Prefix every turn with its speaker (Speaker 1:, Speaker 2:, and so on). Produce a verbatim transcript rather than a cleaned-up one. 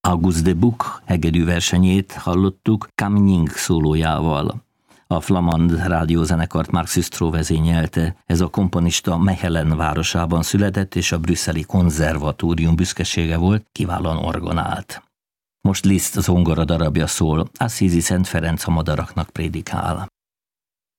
Speaker 1: Auguste de Buch hegedű versenyét hallottuk Kamning szólójával. A flamand rádiózenekart Marc Sustró vezényelte. Ez a komponista Mechelen városában született, és a brüsszeli konzervatórium büszkesége volt, kiválóan orgonált. Most Liszt zongora darabja szól, Assisi Szent Ferenc a madaraknak prédikál.